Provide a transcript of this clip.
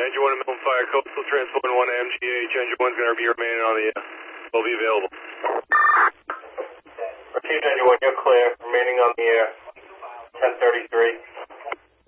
Engine 1 Milton Fire, Coastal Transport 1 MGH. Engine 1's going to be remaining on the air. Will be available. Repeat, Engine 1, you're clear. Remaining on the air. 10:33.